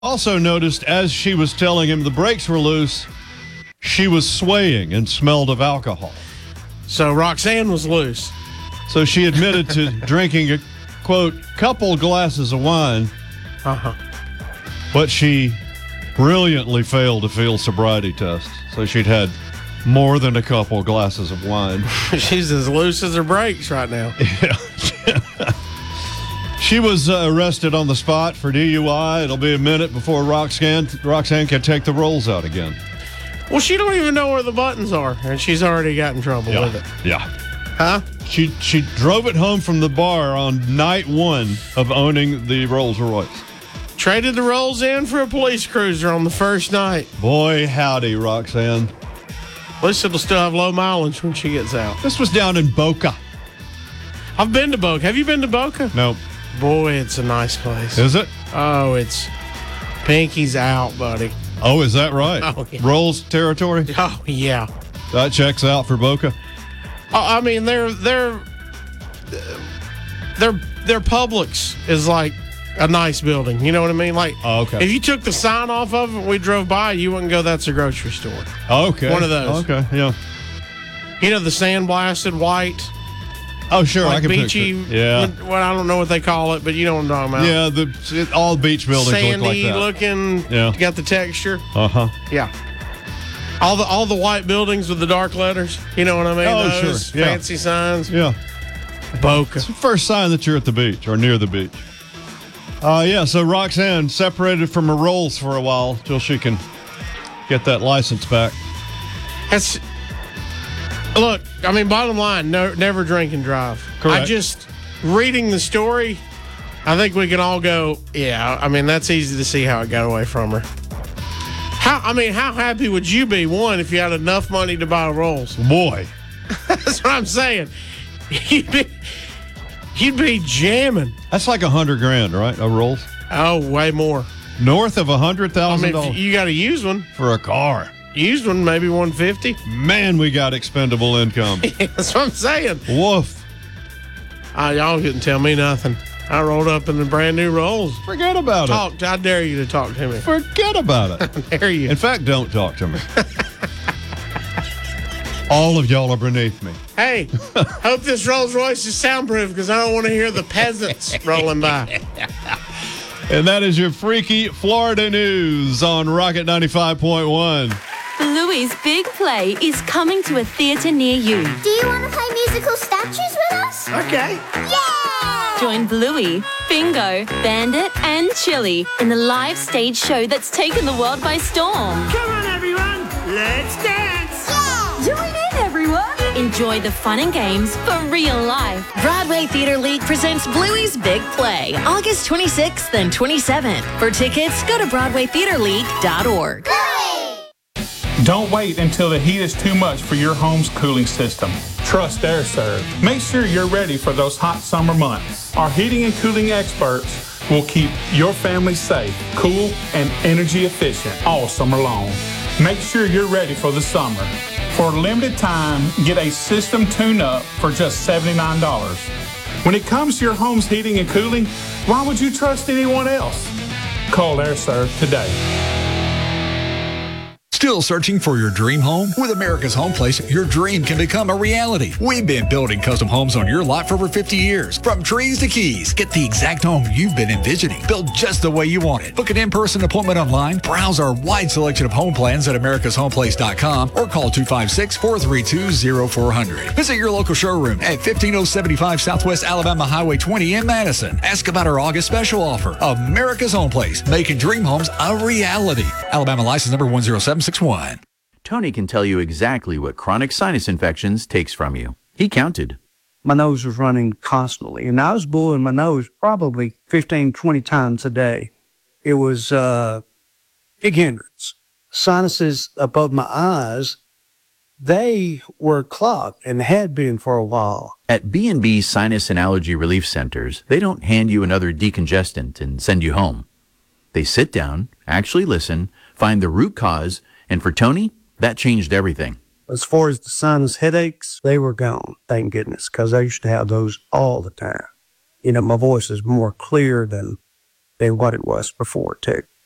Also noticed as she was telling him the brakes were loose, she was swaying and smelled of alcohol. So Roxanne was loose. So she admitted to drinking a, quote, couple glasses of wine, but she brilliantly failed a field sobriety test. So she'd had more than a couple glasses of wine. She's as loose as her brakes right now. Yeah. She was arrested on the spot for DUI. It'll be a minute before Roxanne can take the rolls out again. Well, she don't even know where the buttons are, and she's already got in trouble with it. Yeah. Huh? She drove it home from the bar on night one of owning the Rolls Royce. Traded the rolls in for a police cruiser on the first night. Boy, howdy, Roxanne. At least it'll still have low mileage when she gets out. This was down in Boca. I've been to Boca. Have you been to Boca? Nope. Boy, it's a nice place. Is it? Oh, it's pinky's out, buddy. Oh, is that right? Oh, yeah. Rolls territory? Oh, yeah. That checks out for Boca. I mean, their Publix is like a nice building. You know what I mean? Like, okay. If you took the sign off of it, we drove by, you wouldn't go, that's a grocery store. Okay. One of those. Okay, yeah. You know, the sandblasted white. Oh, sure. Like I can beachy. picture. Yeah. Well, I don't know what they call it, but you know what I'm talking about. Yeah, all beach buildings Sandy look like that. looking. Yeah. Got the texture. Uh-huh. Yeah. All the white buildings with the dark letters. You know what I mean? Oh, Those sure. Yeah. fancy signs. Yeah. Boca. It's the first sign that you're at the beach or near the beach. So Roxanne separated from her Rolls for a while till she can get that license back. Look, I mean, bottom line, never drink and drive. Correct. Reading the story, I think we can all go, yeah, I mean, that's easy to see how it got away from her. How happy would you be, one, if you had enough money to buy Rolls? Boy. That's what I'm saying. You'd be jamming. That's like $100,000, right? A Rolls? Oh, way more. North of $100,000. I mean, if you got to use one. For a car. Used one, maybe 150. Man, we got expendable income. That's what I'm saying. Woof. Y'all couldn't tell me nothing. I rolled up in the brand new Rolls. Forget about it. I dare you to talk to me. Forget about it. I dare you. In fact, don't talk to me. All of y'all are beneath me. Hey, hope this Rolls Royce is soundproof because I don't want to hear the peasants rolling by. And that is your freaky Florida news on Rocket 95.1. Bluey's Big Play is coming to a theater near you. Do you want to play musical statues with us? Okay. Yeah! Join Bluey, Bingo, Bandit, and Chili in the live stage show that's taken the world by storm. Come on, everyone. Let's dance. Yeah! Join in, everyone. Enjoy the fun and games for real life. Broadway Theater League presents Bluey's Big Play, August 26th and 27th. For tickets, go to BroadwayTheaterLeague.org. Don't wait until the heat is too much for your home's cooling system. Trust AirServe. Make sure you're ready for those hot summer months. Our heating and cooling experts will keep your family safe, cool, and energy efficient all summer long. Make sure you're ready for the summer. For a limited time, get a system tune-up for just $79. When it comes to your home's heating and cooling, why would you trust anyone else? Call AirServe today. Still searching for your dream home? With America's Home Place, your dream can become a reality. We've been building custom homes on your lot for over 50 years. From trees to keys, get the exact home you've been envisioning. Built just the way you want it. Book an in-person appointment online. Browse our wide selection of home plans at americashomeplace.com or call 256-432-0400. Visit your local showroom at 15075 Southwest Alabama Highway 20 in Madison. Ask about our August special offer. America's Home Place, making dream homes a reality. Alabama license number 10761. Tony can tell you exactly what chronic sinus infections takes from you. He counted. My nose was running constantly, and I was blowing my nose probably 15, 20 times a day. It was big hindrance. Sinuses above my eyes, they were clogged and had been for a while. At B&B Sinus and Allergy Relief Centers, they don't hand you another decongestant and send you home. They sit down, actually listen, find the root cause, and for Tony, that changed everything. As far as the sinus headaches, they were gone, thank goodness, because I used to have those all the time. You know, my voice is more clear than what it was before, too.